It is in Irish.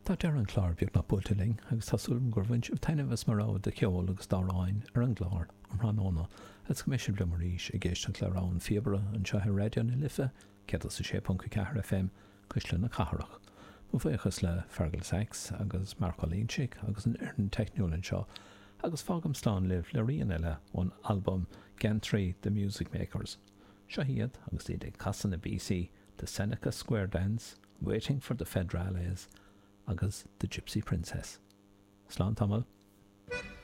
Tá dear an chlár beag na búltaling agus tásúlm gur bhaint tainmhas mar rád de ceol agus dáráin ar an glár am ranóna as commission blimoríis I ggéist an chlárán fiebre an seaithe radio na lifa cedal sa 6.4 FM cuisle na catharach. Mu bhuichas le Fergal Sachs agus Marco Lynchick agus an Earn Techniúlan seo agus fágam slán liv le rion eile ón album Gantry the Music Makers. Seo hiad agus iad ag casan na BC The Seneca Square Dance, Waiting for the Federales agus The Gypsy Princess. Slán tamil.